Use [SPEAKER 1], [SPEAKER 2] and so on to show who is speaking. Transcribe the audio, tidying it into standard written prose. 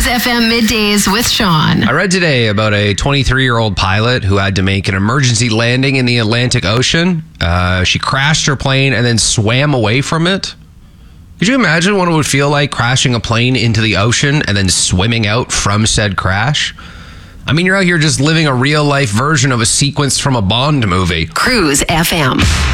[SPEAKER 1] Cruise FM Middays with Sean.
[SPEAKER 2] I read today about a 23-year-old pilot who had to make an emergency landing in the Atlantic Ocean. She crashed her plane and then swam away from it. Could you imagine what it would feel like crashing a plane into the ocean and then swimming out from said crash? I mean, you're out here just living a real-life version of a sequence from a Bond movie.
[SPEAKER 1] Cruise FM.